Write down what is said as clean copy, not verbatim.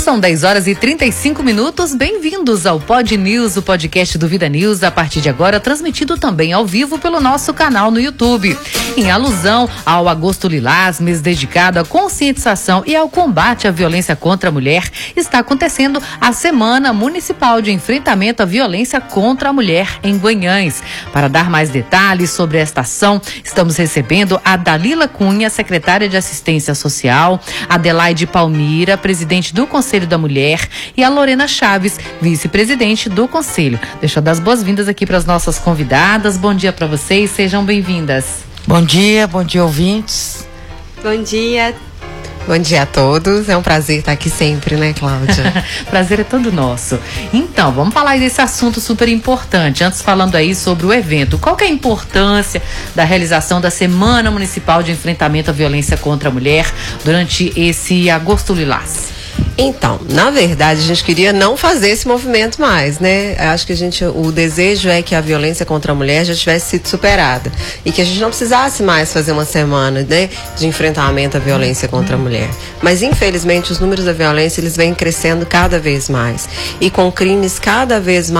São 10h35. Bem-vindos ao Pod News, o podcast do Vida News, a partir de agora transmitido também ao vivo pelo nosso canal no YouTube. Em alusão ao Agosto Lilás, mês dedicado à conscientização e ao combate à violência contra a mulher, está acontecendo a Semana Municipal de Enfrentamento à Violência contra a Mulher em Guanhães. Para dar mais detalhes sobre esta ação, estamos recebendo a Dalila Cunha, secretária de Assistência Social, Adelaide Palmira, presidente do Conselho da Mulher, e a Lorena Chaves, vice-presidente do Conselho. Deixa eu dar as boas-vindas aqui para as nossas convidadas. Bom dia para vocês, sejam bem-vindas. Bom dia ouvintes. Bom dia a todos. É um prazer estar aqui sempre, né, Cláudia? Prazer é todo nosso. Então, vamos falar desse assunto super importante. Antes, falando aí sobre o evento, qual que é a importância da realização da Semana Municipal de Enfrentamento à Violência contra a Mulher durante esse Agosto Lilás? Então, na verdade, a gente queria não fazer esse movimento mais, né? Acho que o desejo é que a violência contra a mulher já tivesse sido superada e que a gente não precisasse mais fazer uma semana, né, de enfrentamento à violência contra a mulher. Mas, infelizmente, os números da violência, eles vêm crescendo cada vez mais e com crimes cada vez mais